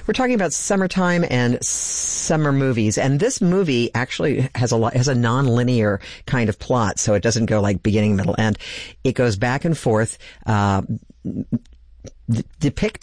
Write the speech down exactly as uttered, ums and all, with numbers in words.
We're talking about summertime and summer movies, and this movie actually has a lot, has a non-linear kind of plot, so it doesn't go like beginning, middle, end. It goes back and forth, uh, d- depicting